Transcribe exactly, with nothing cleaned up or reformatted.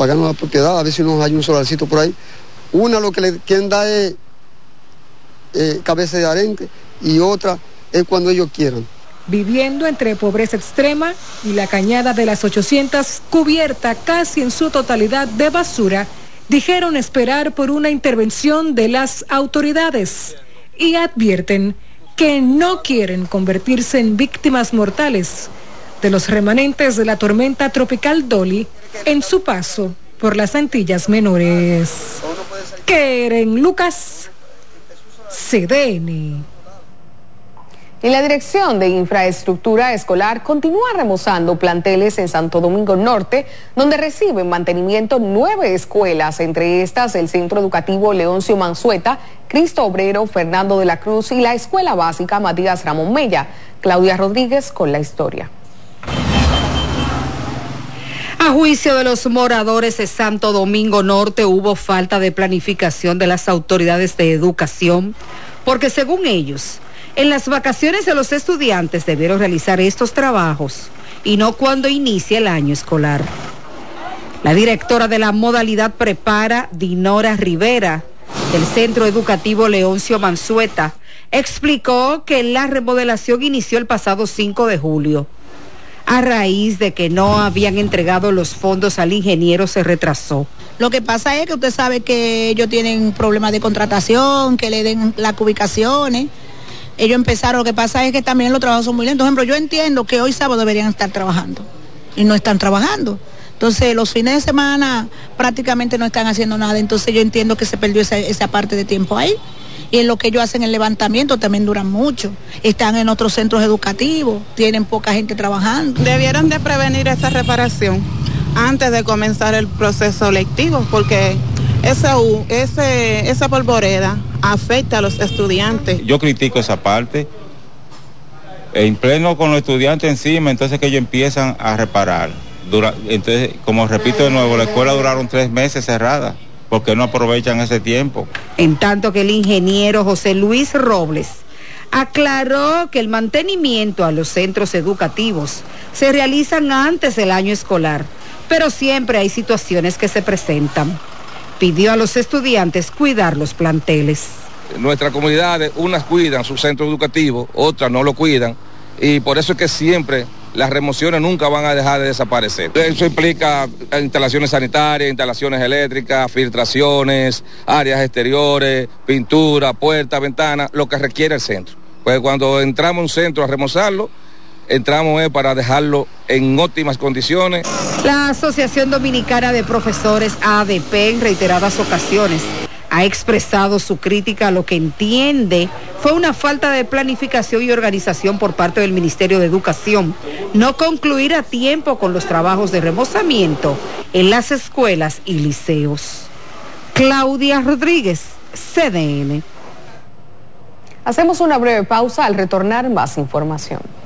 pagando la propiedad, a ver si nos hay un solarcito por ahí. Una lo que le quieren dar es eh, cabeza de arenque y otra es cuando ellos quieran. Viviendo entre pobreza extrema y la cañada de las ochocientas cubierta casi en su totalidad de basura, dijeron esperar por una intervención de las autoridades y advierten que no quieren convertirse en víctimas mortales de los remanentes de la tormenta tropical Dolly en su paso por las Antillas Menores. Keren Lucas, C D N. Y la Dirección de Infraestructura Escolar continúa remozando planteles en Santo Domingo Norte, donde reciben mantenimiento nueve escuelas, entre estas el Centro Educativo Leoncio Mansueta, Cristo Obrero Fernando de la Cruz y la Escuela Básica Matías Ramón Mella. Claudia Rodríguez con la historia. A juicio de los moradores de Santo Domingo Norte, hubo falta de planificación de las autoridades de educación, porque según ellos, en las vacaciones de los estudiantes debieron realizar estos trabajos y no cuando inicie el año escolar. La directora de la modalidad Prepara, Dinora Rivera, del Centro Educativo Leoncio Mansueta, explicó que la remodelación inició el pasado cinco de julio. A raíz de que no habían entregado los fondos al ingeniero, se retrasó. Lo que pasa es que usted sabe que ellos tienen problemas de contratación, que le den las ubicaciones. Ellos empezaron, lo que pasa es que también los trabajos son muy lentos. Por ejemplo, yo entiendo que hoy sábado deberían estar trabajando y no están trabajando. Entonces, los fines de semana prácticamente no están haciendo nada. Entonces, yo entiendo que se perdió esa, esa parte de tiempo ahí. Y en lo que ellos hacen el levantamiento también duran mucho. Están en otros centros educativos, tienen poca gente trabajando. Debieron de prevenir esa reparación antes de comenzar el proceso lectivo, porque esa, ese, esa polvoreda afecta a los estudiantes. Yo critico esa parte, en pleno con los estudiantes encima, entonces que ellos empiezan a reparar. Dura, entonces, como repito de nuevo, la escuela duraron tres meses cerrada, porque no aprovechan ese tiempo. En tanto que el ingeniero José Luis Robles aclaró que el mantenimiento a los centros educativos se realizan antes del año escolar, pero siempre hay situaciones que se presentan. Pidió a los estudiantes cuidar los planteles. Nuestras comunidades, unas cuidan su centro educativo, otras no lo cuidan, y por eso es que siempre las remociones nunca van a dejar de desaparecer. Eso implica instalaciones sanitarias, instalaciones eléctricas, filtraciones, áreas exteriores, pintura, puertas, ventanas, lo que requiere el centro. Pues cuando entramos a un centro a remozarlo, entramos eh, para dejarlo en óptimas condiciones. La Asociación Dominicana de Profesores A D P en reiteradas ocasiones ha expresado su crítica a lo que entiende fue una falta de planificación y organización por parte del Ministerio de Educación, no concluir a tiempo con los trabajos de remozamiento en las escuelas y liceos. Claudia Rodríguez, C D N. Hacemos una breve pausa, al retornar más información.